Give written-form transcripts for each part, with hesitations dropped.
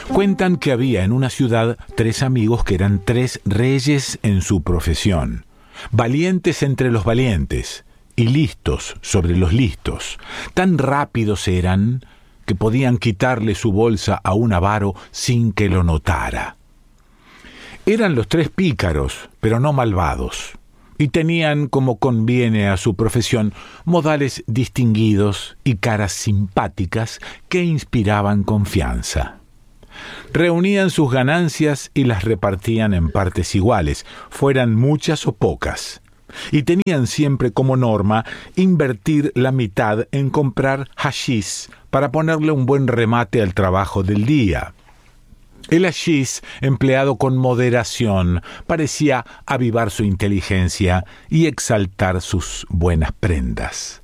Cuentan que había en una ciudad 3 amigos que eran 3 reyes en su profesión, valientes entre los valientes y listos sobre los listos. Tan rápidos eran que podían quitarle su bolsa a un avaro sin que lo notara. Eran los 3 pícaros, pero no malvados, y tenían, como conviene a su profesión, modales distinguidos y caras simpáticas que inspiraban confianza. Reunían sus ganancias y las repartían en partes iguales, fueran muchas o pocas, y tenían siempre como norma invertir la mitad en comprar hachís para ponerle un buen remate al trabajo del día. El hachís, empleado con moderación, parecía avivar su inteligencia y exaltar sus buenas prendas.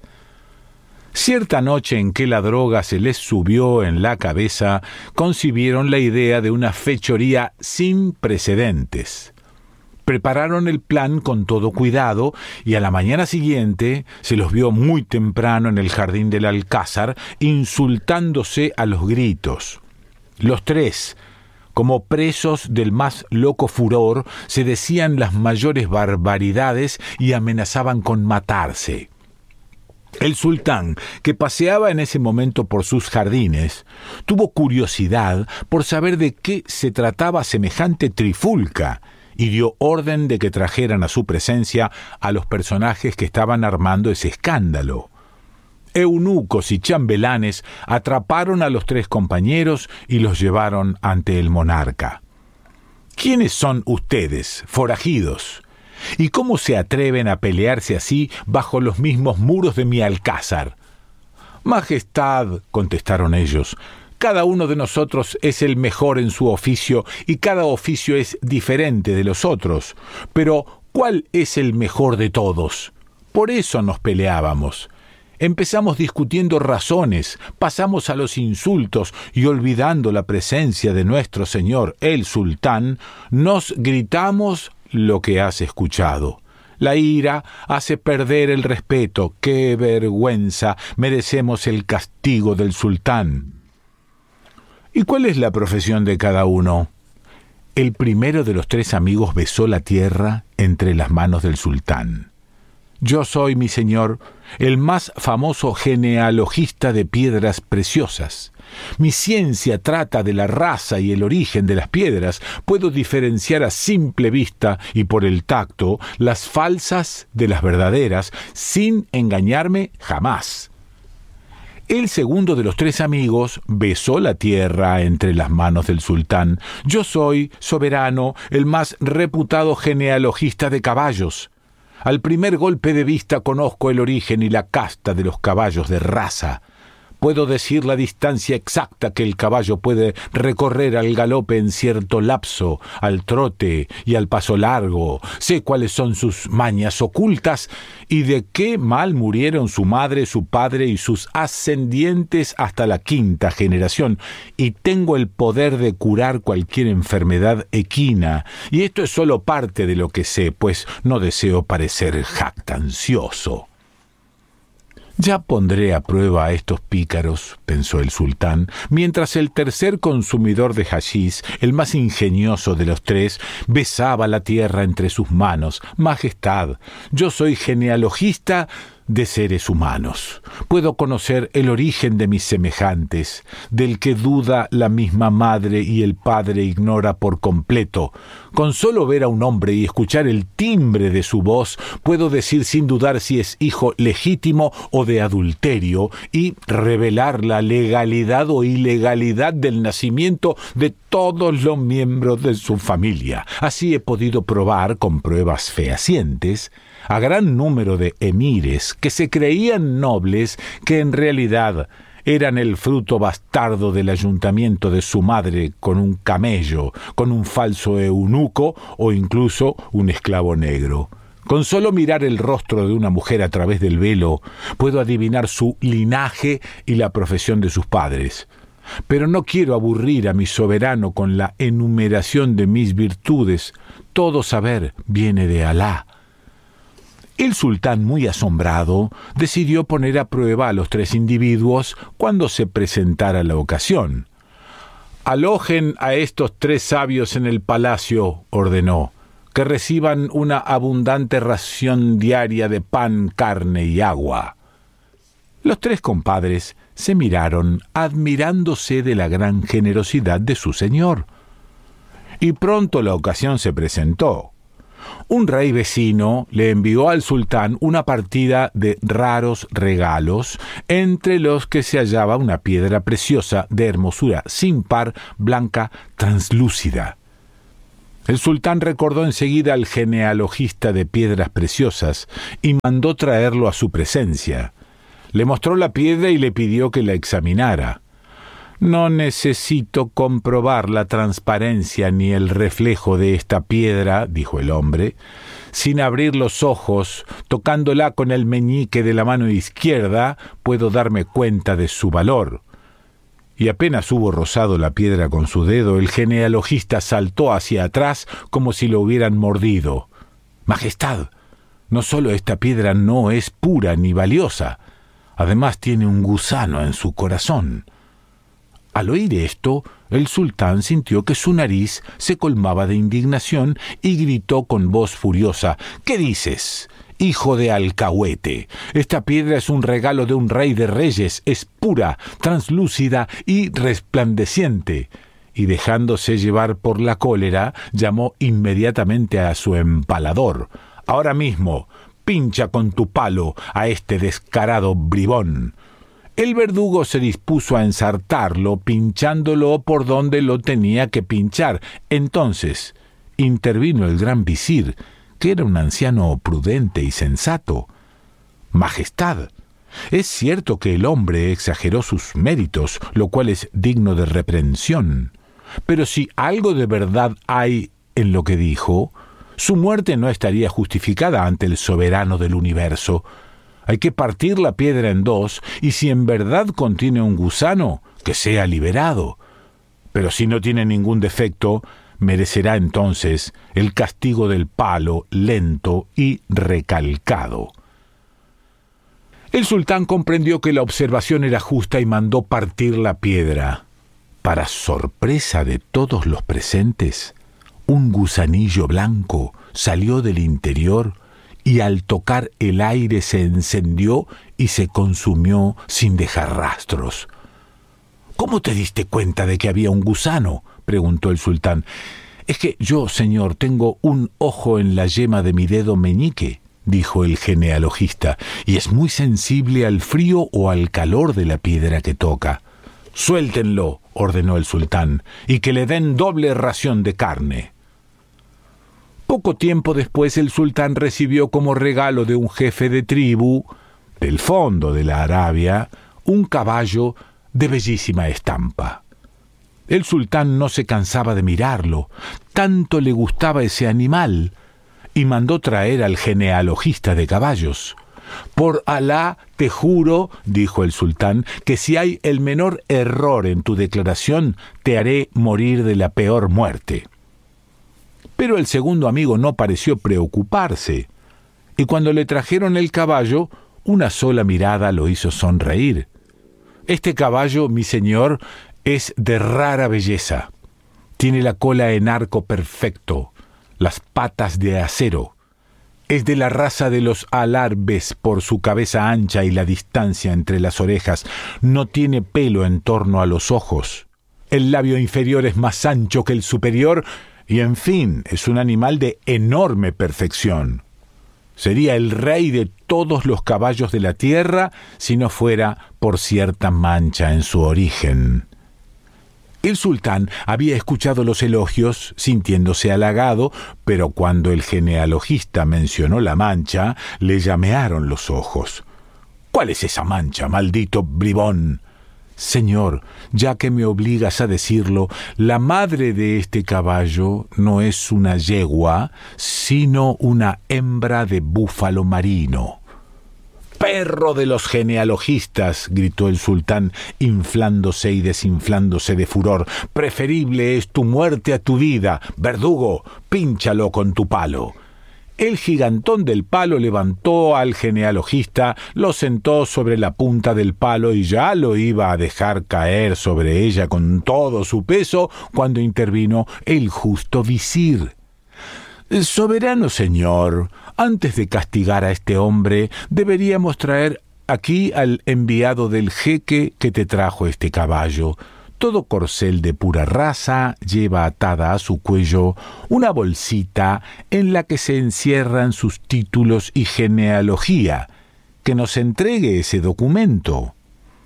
Cierta noche en que la droga se les subió en la cabeza, concibieron la idea de una fechoría sin precedentes. Prepararon el plan con todo cuidado y a la mañana siguiente se los vio muy temprano en el jardín del Alcázar, insultándose a los gritos. Los 3, como presos del más loco furor, se decían las mayores barbaridades y amenazaban con matarse. El sultán, que paseaba en ese momento por sus jardines, tuvo curiosidad por saber de qué se trataba semejante trifulca y dio orden de que trajeran a su presencia a los personajes que estaban armando ese escándalo. Eunucos y chambelanes atraparon a los 3 compañeros y los llevaron ante el monarca. ¿Quiénes son ustedes, forajidos? ¿Y cómo se atreven a pelearse así bajo los mismos muros de mi alcázar? Majestad, contestaron ellos, cada uno de nosotros es el mejor en su oficio y cada oficio es diferente de los otros. Pero, ¿cuál es el mejor de todos? Por eso nos peleábamos. Empezamos discutiendo razones, pasamos a los insultos y olvidando la presencia de nuestro señor el sultán, nos gritamos lo que has escuchado. La ira hace perder el respeto. ¡Qué vergüenza! Merecemos el castigo del sultán. ¿Y cuál es la profesión de cada uno? El primero de los 3 amigos besó la tierra entre las manos del sultán. Yo soy, mi señor, el más famoso genealogista de piedras preciosas. Mi ciencia trata de la raza y el origen de las piedras. Puedo diferenciar a simple vista y por el tacto las falsas de las verdaderas, sin engañarme jamás. El segundo de los 3 amigos besó la tierra entre las manos del sultán. Yo soy, soberano, el más reputado genealogista de caballos. Al primer golpe de vista conozco el origen y la casta de los caballos de raza. Puedo decir la distancia exacta que el caballo puede recorrer al galope en cierto lapso, al trote y al paso largo. Sé cuáles son sus mañas ocultas y de qué mal murieron su madre, su padre y sus ascendientes hasta la 5ª generación. Y tengo el poder de curar cualquier enfermedad equina. Y esto es solo parte de lo que sé, pues no deseo parecer jactancioso. Ya pondré a prueba a estos pícaros, pensó el sultán, mientras el tercer consumidor de hachís, el más ingenioso de los 3, besaba la tierra entre sus manos. Majestad, yo soy genealogista de seres humanos. Puedo conocer el origen de mis semejantes, del que duda la misma madre y el padre ignora por completo. Con solo ver a un hombre y escuchar el timbre de su voz, puedo decir sin dudar si es hijo legítimo o de adulterio y revelar la legalidad o ilegalidad del nacimiento de todos los miembros de su familia. Así he podido probar con pruebas fehacientes a gran número de emires que se creían nobles que en realidad eran el fruto bastardo del ayuntamiento de su madre con un camello, con un falso eunuco o incluso un esclavo negro. Con solo mirar el rostro de una mujer a través del velo, puedo adivinar su linaje y la profesión de sus padres. Pero no quiero aburrir a mi soberano con la enumeración de mis virtudes. Todo saber viene de Alá. El sultán, muy asombrado, decidió poner a prueba a los 3 individuos cuando se presentara la ocasión. Alojen a estos 3 sabios en el palacio, ordenó, que reciban una abundante ración diaria de pan, carne y agua. Los 3 compadres se miraron admirándose de la gran generosidad de su señor. Y pronto la ocasión se presentó. Un rey vecino le envió al sultán una partida de raros regalos, entre los que se hallaba una piedra preciosa de hermosura sin par, blanca, translúcida. El sultán recordó enseguida al genealogista de piedras preciosas y mandó traerlo a su presencia. Le mostró la piedra y le pidió que la examinara. «No necesito comprobar la transparencia ni el reflejo de esta piedra», dijo el hombre. «Sin abrir los ojos, tocándola con el meñique de la mano izquierda, puedo darme cuenta de su valor». Y apenas hubo rozado la piedra con su dedo, el genealogista saltó hacia atrás como si lo hubieran mordido. «Majestad, no solo esta piedra no es pura ni valiosa, además tiene un gusano en su corazón». Al oír esto, el sultán sintió que su nariz se colmaba de indignación y gritó con voz furiosa: «¿Qué dices, hijo de alcahuete? Esta piedra es un regalo de un rey de reyes, es pura, translúcida y resplandeciente». Y dejándose llevar por la cólera, llamó inmediatamente a su empalador: «Ahora mismo, pincha con tu palo a este descarado bribón». El verdugo se dispuso a ensartarlo, pinchándolo por donde lo tenía que pinchar. Entonces intervino el gran visir, que era un anciano prudente y sensato. «Majestad, es cierto que el hombre exageró sus méritos, lo cual es digno de reprensión. Pero si algo de verdad hay en lo que dijo, su muerte no estaría justificada ante el soberano del universo. Hay que partir la piedra en 2, y si en verdad contiene un gusano, que sea liberado. Pero si no tiene ningún defecto, merecerá entonces el castigo del palo lento y recalcado». El sultán comprendió que la observación era justa y mandó partir la piedra. Para sorpresa de todos los presentes, un gusanillo blanco salió del interior y al tocar el aire se encendió y se consumió sin dejar rastros. «¿Cómo te diste cuenta de que había un gusano?», preguntó el sultán. «Es que yo, señor, tengo un ojo en la yema de mi dedo meñique», dijo el genealogista, «y es muy sensible al frío o al calor de la piedra que toca». «Suéltenlo», ordenó el sultán, «y que le den doble ración de carne». Poco tiempo después el sultán recibió como regalo de un jefe de tribu, del fondo de la Arabia, un caballo de bellísima estampa. El sultán no se cansaba de mirarlo, tanto le gustaba ese animal, y mandó traer al genealogista de caballos. «Por Alá te juro», dijo el sultán, «que si hay el menor error en tu declaración, te haré morir de la peor muerte». Pero el segundo amigo no pareció preocuparse, y cuando le trajeron el caballo, una sola mirada lo hizo sonreír. «Este caballo, mi señor, es de rara belleza. Tiene la cola en arco perfecto, las patas de acero. Es de la raza de los alarbes por su cabeza ancha y la distancia entre las orejas. No tiene pelo en torno a los ojos. El labio inferior es más ancho que el superior, y en fin, es un animal de enorme perfección. Sería el rey de todos los caballos de la tierra si no fuera por cierta mancha en su origen». El sultán había escuchado los elogios, sintiéndose halagado, pero cuando el genealogista mencionó la mancha, le llamearon los ojos. «¿Cuál es esa mancha, maldito bribón?» «Señor, ya que me obligas a decirlo, la madre de este caballo no es una yegua, sino una hembra de búfalo marino». «¡Perro de los genealogistas!», gritó el sultán, inflándose y desinflándose de furor. «Preferible es tu muerte a tu vida. Verdugo, pínchalo con tu palo». El gigantón del palo levantó al genealogista, lo sentó sobre la punta del palo y ya lo iba a dejar caer sobre ella con todo su peso cuando intervino el justo visir. «Soberano señor, antes de castigar a este hombre, deberíamos traer aquí al enviado del jeque que te trajo este caballo. Todo corcel de pura raza lleva atada a su cuello una bolsita en la que se encierran sus títulos y genealogía. Que nos entregue ese documento».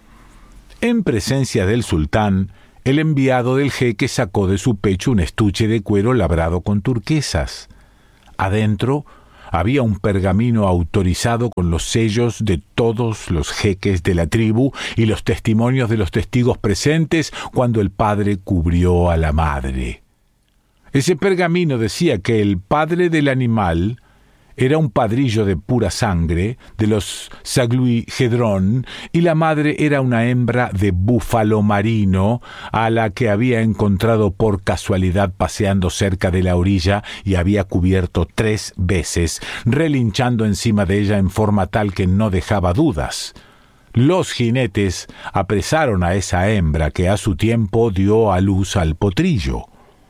En presencia del sultán, el enviado del jeque sacó de su pecho un estuche de cuero labrado con turquesas. Adentro había un pergamino autorizado con los sellos de todos los jeques de la tribu y los testimonios de los testigos presentes cuando el padre cubrió a la madre. Ese pergamino decía que el padre del animal era un padrillo de pura sangre de los Zaglui Gedrón y la madre era una hembra de búfalo marino a la que había encontrado por casualidad paseando cerca de la orilla y había cubierto 3 veces, relinchando encima de ella en forma tal que no dejaba dudas. Los jinetes apresaron a esa hembra que a su tiempo dio a luz al potrillo.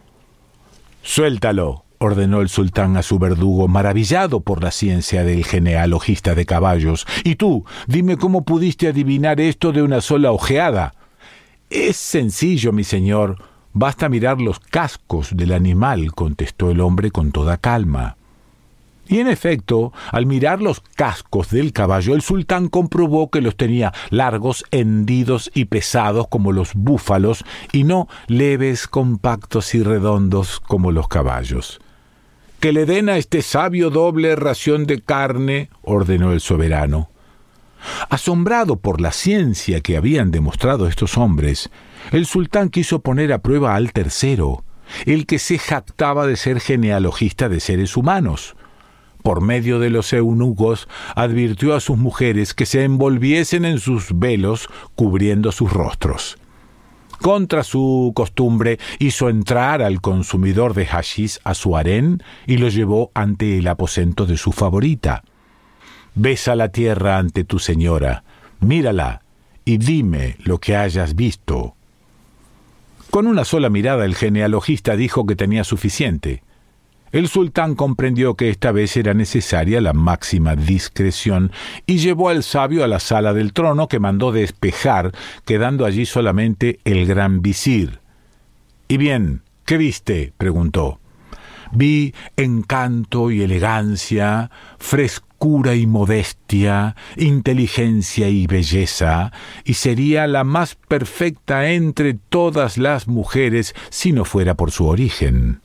«Suéltalo», ordenó el sultán a su verdugo, maravillado por la ciencia del genealogista de caballos. «Y tú, dime cómo pudiste adivinar esto de una sola ojeada». «Es sencillo, mi señor. Basta mirar los cascos del animal», contestó el hombre con toda calma. Y en efecto, al mirar los cascos del caballo, el sultán comprobó que los tenía largos, hendidos y pesados como los búfalos, y no leves, compactos y redondos como los caballos. «Que le den a este sabio doble ración de carne», ordenó el soberano. Asombrado por la ciencia que habían demostrado estos hombres, el sultán quiso poner a prueba al tercero, el que se jactaba de ser genealogista de seres humanos. Por medio de los eunucos, advirtió a sus mujeres que se envolviesen en sus velos cubriendo sus rostros. Contra su costumbre, hizo entrar al consumidor de hashish a su harén y lo llevó ante el aposento de su favorita. «Besa la tierra ante tu señora, mírala y dime lo que hayas visto». Con una sola mirada el genealogista dijo que tenía suficiente. El sultán comprendió que esta vez era necesaria la máxima discreción y llevó al sabio a la sala del trono que mandó despejar, quedando allí solamente el gran visir. «¿Y bien, qué viste?», preguntó. «Vi encanto y elegancia, frescura y modestia, inteligencia y belleza, y sería la más perfecta entre todas las mujeres si no fuera por su origen».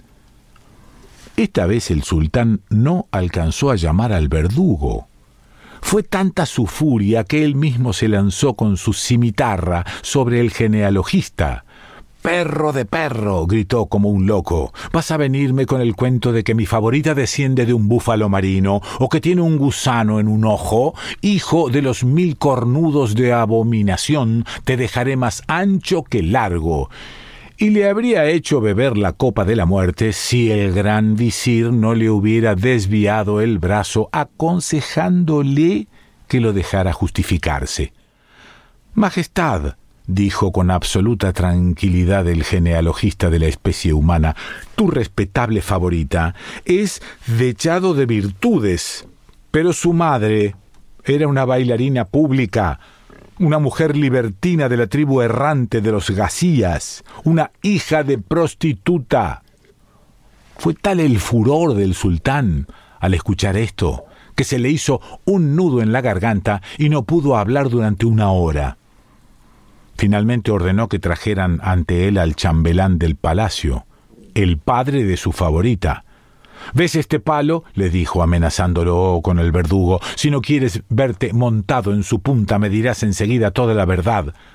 Esta vez el sultán no alcanzó a llamar al verdugo. Fue tanta su furia que él mismo se lanzó con su cimitarra sobre el genealogista. «¡Perro de perro!», gritó como un loco. «¿Vas a venirme con el cuento de que mi favorita desciende de un búfalo marino o que tiene un gusano en un ojo? Hijo de los 1000 cornudos de abominación, te dejaré más ancho que largo». Y le habría hecho beber la copa de la muerte si el gran visir no le hubiera desviado el brazo aconsejándole que lo dejara justificarse. «Majestad», dijo con absoluta tranquilidad el genealogista de la especie humana, «tu respetable favorita es dechado de virtudes, pero su madre era una bailarina pública, una mujer libertina de la tribu errante de los Gacías, una hija de prostituta». Fue tal el furor del sultán al escuchar esto, que se le hizo un nudo en la garganta y no pudo hablar durante 1 hora. Finalmente ordenó que trajeran ante él al chambelán del palacio, el padre de su favorita. «¿Ves este palo?», le dijo amenazándolo con el verdugo. «Si no quieres verte montado en su punta, me dirás enseguida toda la verdad».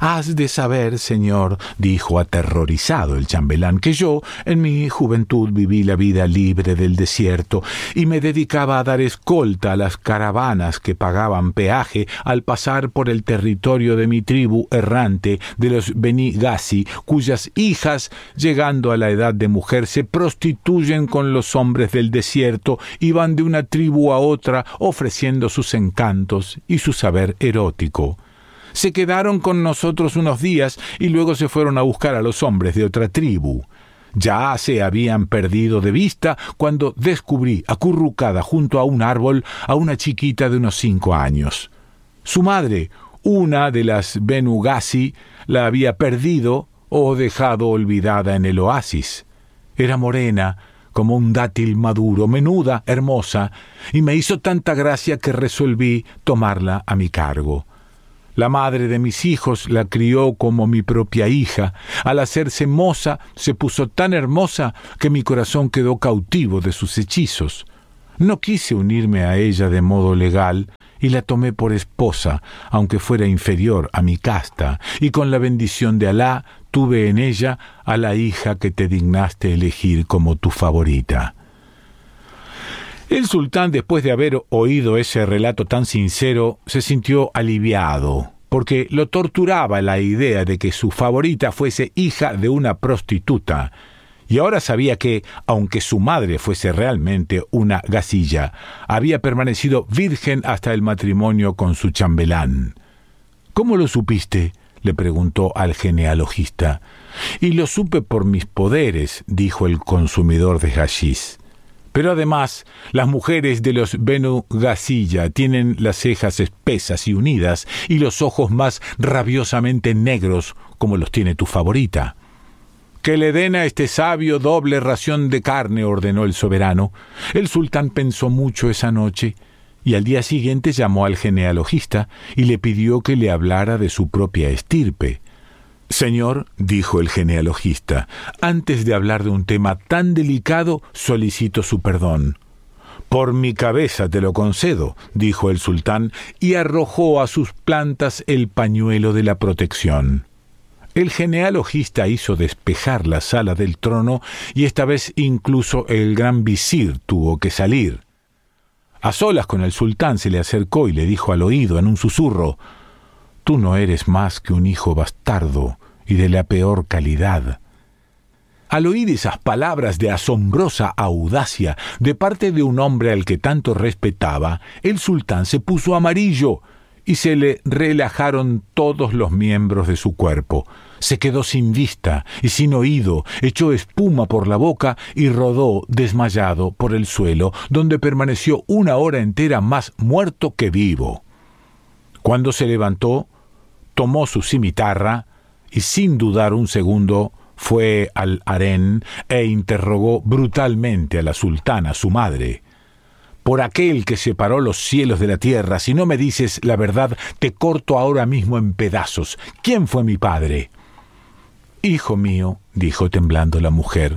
«Has de saber, señor», dijo aterrorizado el chambelán, «que yo, en mi juventud, viví la vida libre del desierto y me dedicaba a dar escolta a las caravanas que pagaban peaje al pasar por el territorio de mi tribu errante de los Beni Gassi, cuyas hijas, llegando a la edad de mujer, se prostituyen con los hombres del desierto y van de una tribu a otra ofreciendo sus encantos y su saber erótico. Se quedaron con nosotros unos días y luego se fueron a buscar a los hombres de otra tribu. Ya se habían perdido de vista cuando descubrí acurrucada junto a un árbol a una chiquita de unos 5 años. Su madre, una de las Benu Gassi, la había perdido o dejado olvidada en el oasis. Era morena, como un dátil maduro, menuda, hermosa, y me hizo tanta gracia que resolví tomarla a mi cargo. La madre de mis hijos la crió como mi propia hija. Al hacerse moza, se puso tan hermosa que mi corazón quedó cautivo de sus hechizos. No quise unirme a ella de modo legal y la tomé por esposa, aunque fuera inferior a mi casta, y con la bendición de Alá tuve en ella a la hija que te dignaste elegir como tu favorita». El sultán, después de haber oído ese relato tan sincero, se sintió aliviado, porque lo torturaba la idea de que su favorita fuese hija de una prostituta, y ahora sabía que, aunque su madre fuese realmente una gasilla, había permanecido virgen hasta el matrimonio con su chambelán. «¿Cómo lo supiste?», le preguntó al genealogista. «Y lo supe por mis poderes», dijo el consumidor de hashish. «Pero además, las mujeres de los Benu Gasilla tienen las cejas espesas y unidas y los ojos más rabiosamente negros, como los tiene tu favorita». «Que le den a este sabio doble ración de carne», ordenó el soberano. El sultán pensó mucho esa noche y al día siguiente llamó al genealogista y le pidió que le hablara de su propia estirpe. «Señor», dijo el genealogista, «antes de hablar de un tema tan delicado, solicito su perdón». «Por mi cabeza te lo concedo», dijo el sultán, y arrojó a sus plantas el pañuelo de la protección. El genealogista hizo despejar la sala del trono y esta vez incluso el gran visir tuvo que salir. A solas con el sultán se le acercó y le dijo al oído en un susurro: «Tú no eres más que un hijo bastardo y de la peor calidad». Al oír esas palabras de asombrosa audacia de parte de un hombre al que tanto respetaba, el sultán se puso amarillo y se le relajaron todos los miembros de su cuerpo. Se quedó sin vista y sin oído, echó espuma por la boca y rodó desmayado por el suelo, donde permaneció 1 hora entera más muerto que vivo. Cuando se levantó, tomó su cimitarra y, sin dudar un segundo, fue al harén e interrogó brutalmente a la sultana, su madre. «Por aquel que separó los cielos de la tierra, si no me dices la verdad, te corto ahora mismo en pedazos. ¿Quién fue mi padre?». «Hijo mío», dijo temblando la mujer,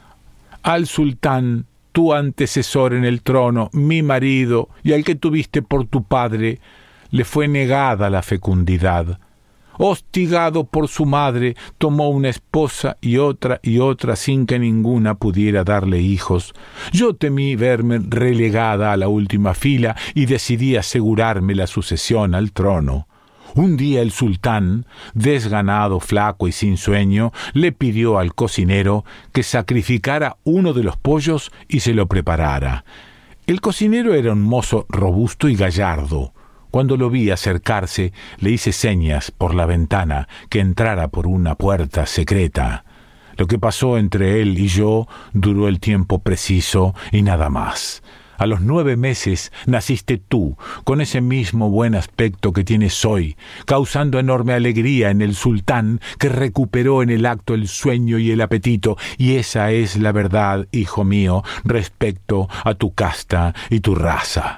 «al sultán, tu antecesor en el trono, mi marido, y al que tuviste por tu padre, le fue negada la fecundidad. Hostigado por su madre, tomó una esposa y otra sin que ninguna pudiera darle hijos. Yo temí verme relegada a la última fila y decidí asegurarme la sucesión al trono. Un día el sultán, desganado, flaco y sin sueño, le pidió al cocinero que sacrificara uno de los pollos y se lo preparara. El cocinero era un mozo robusto y gallardo. Cuando lo vi acercarse, le hice señas por la ventana que entrara por una puerta secreta. Lo que pasó entre él y yo duró el tiempo preciso y nada más. A los 9 meses naciste tú, con ese mismo buen aspecto que tienes hoy, causando enorme alegría en el sultán, que recuperó en el acto el sueño y el apetito, y esa es la verdad, hijo mío, respecto a tu casta y tu raza».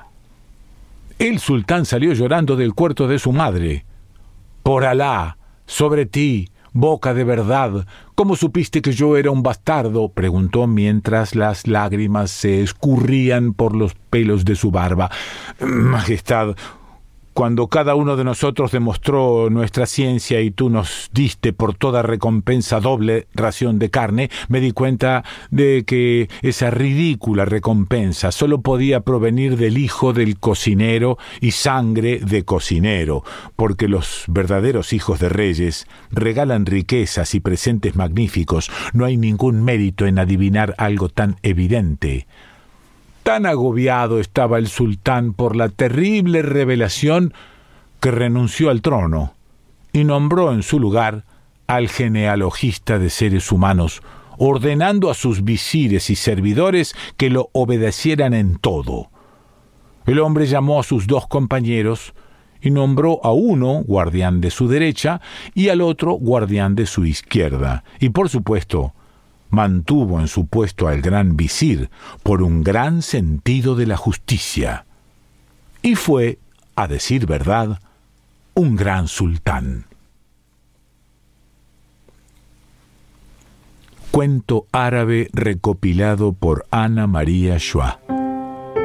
El sultán salió llorando del cuarto de su madre. «Por Alá, sobre ti, boca de verdad, ¿cómo supiste que yo era un bastardo?», preguntó mientras las lágrimas se escurrían por los pelos de su barba. «Majestad, cuando cada uno de nosotros demostró nuestra ciencia y tú nos diste por toda recompensa doble ración de carne, me di cuenta de que esa ridícula recompensa solo podía provenir del hijo del cocinero y sangre de cocinero, porque los verdaderos hijos de reyes regalan riquezas y presentes magníficos. No hay ningún mérito en adivinar algo tan evidente. Tan agobiado estaba el sultán por la terrible revelación que renunció al trono y nombró en su lugar al genealogista de seres humanos, ordenando a sus visires y servidores que lo obedecieran en todo. El hombre llamó a sus 2 compañeros y nombró a uno guardián de su derecha y al otro guardián de su izquierda, y por supuesto mantuvo en su puesto al gran visir por un gran sentido de la justicia. Y fue, a decir verdad, un gran sultán. Cuento árabe recopilado por Ana María Schwa.